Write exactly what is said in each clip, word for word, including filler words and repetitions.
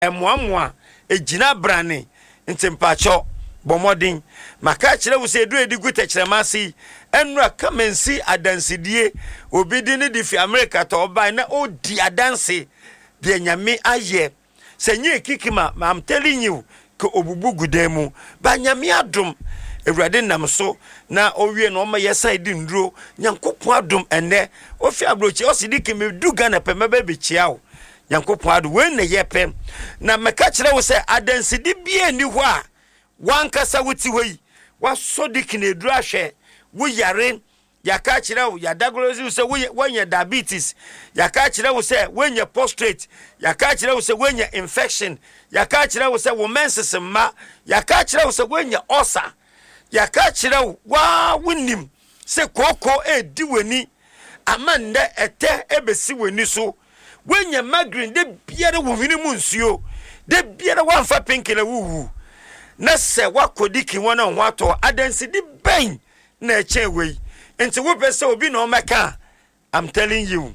Emwamwa ejina brane ntimpacho bomodin maka kire wo se edu edigu tekremasi enura kamensi adansidie obidi ne di fi America to obai na odi adanse de nyame aye senye kikima I'm telling you ke obubu gudemu ba nyame adom ewrade nam so na owie no ma yesa edi nduro nyankopon adom ene ofi abrochi osidi me duga na pe mebe bechia o nyankopon adom we ne yepe na meka kire wo se adansidi bia ni ho a wankasa wuti hoyi wasodiki na eduru ahwe wo yare yaka kire wo yadagolozi wo se wonya diabetes yaka kire wo se wonya prostate yaka kire wo se wonya infection yaka kire wo se wo menses ma yaka kire wo se wonya ulcer yaka kire wo wa wonim se koko edi wani amande ete ebesi wani so wonya migraine de biere wo hwini mu nsuo de biere wanfa pinkele wuwu na se wakodiki wona ho ato adansi di ben na eche wei enti wo pese obi na o meka I'm telling you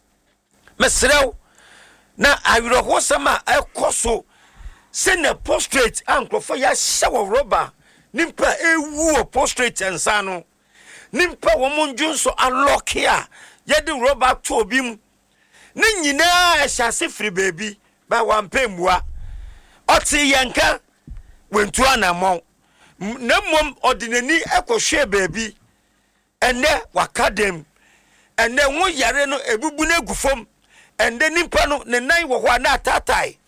mesrew na awiro hosama ekoso se na prostrate ankrofo ya shawo roba nimpa ewu prostrate ensa no nimpa wo monjunso alokia ye de roba to obi mu ne nyina ehase free baby ba wampemua oti yanka wentu anamon na mom odinani ekohwe baby ene wakadem ene wo yare no ebubu na gufom ende nimpa no ne nan wo ho na atatai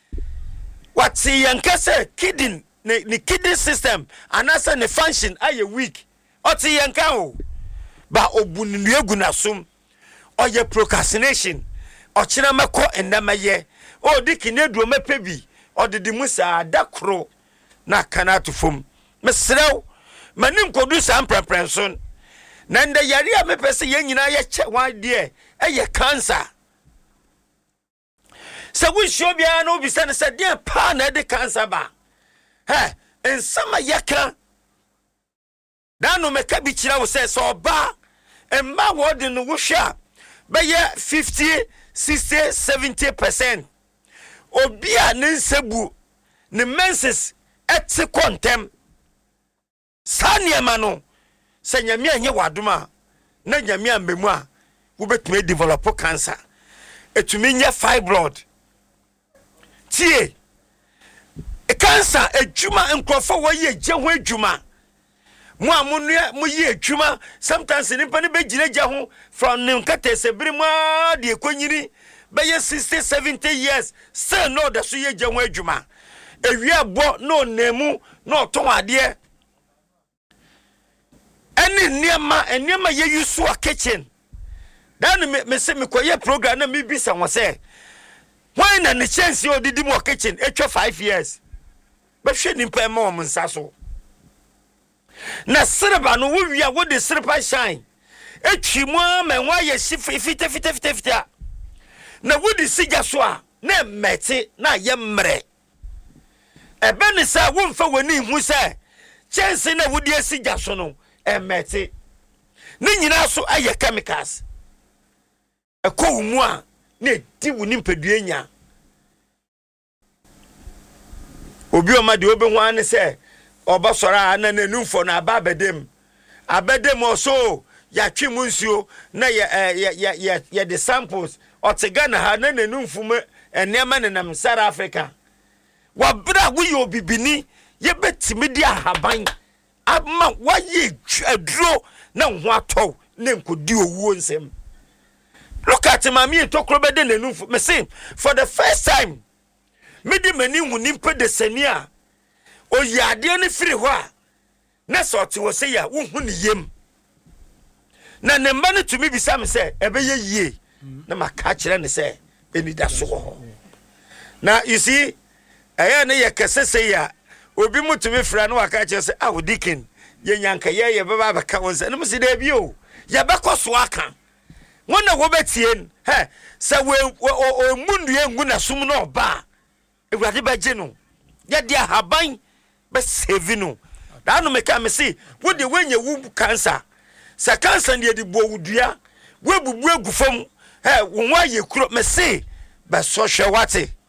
wati yanka se kidney ne, ne kidney system anasa ne function aye weak oti yanka o ba obuninu egu na som oye procrastination ochina meko endamaye o dikine duo mepebi odidi musa adakro na kanatu fom mesrew manim kodu sam preprenson na nda yare a mepese yenyina ye che wan de eye cancer se wi shobia na obi se se de pa na de cancer ba he ensama yeka dano meka bi kira wo se so ba emma wo de no wo hwa be ye fifty sixty seventy percent obi a ne nsebu ne menses eti kontem sanye mano se nyame anye wadoma na nyame ambemu a wo betumi develop cancer etumi nye fibroid tie e cancer ejuma nkrofo wo ye je ho ejuma mo amunu mo ye ejuma sometimes ni pa ne be gireja ho from ne nkata sebiri mo de ekonyiri be ye sixty seventy years say no da so ye je ho ejuma ewi abo no nemu no ton ade eni niema eniema ye yusu a kitchen dan me me se me koye program na me bisa won say why na ne chance o didi mo kitchen etwa five years be hwe ni pa ma o nsa so na sereba no wo wi a wo de sereba shine etwi mo ma wa ye fite fite fite fite na wo de siga so a na mete na ye mre ebe ni sa wo mfa wani hu se chance na wo de siga so no emete ni nyina so aye chemicals eko mu a na di wo nimpadua nya obi o ma de obi ho an se obasora na nanumfo na ababedem abedem oso ya twemu nsuo na ya ya ya ya the samples otega na ha na nanumfo me enema ne nam South Africa wabra wo ye obibini ye betimi di ahaban ama waye aduro na ho atɔ na nkodi owuo nsem. Look at mami tokro be de nanumfo me say for the first time me di mani hu nimpa de sania o yade ne firi ho a na so te wo say ya wo hu ne yem na ne mba ne tumi bisa me say ebe ye yie na maka kire ne say eni da so ho na you see aya ne ye kese say ya obi mutumi fra no waka kire say ah dikin ye nyanka ye ye baba baka won say no msi da bi o ye bekoso aka wona wo betien he say we o mundu ye ngu na sum no ba ewrade baje no ye dia haban be save no da no meka me see wo de wenye wu cancer sa cancer ne de bo wudua we bubu agufam he wo wa ye kuro me see be so hwe wate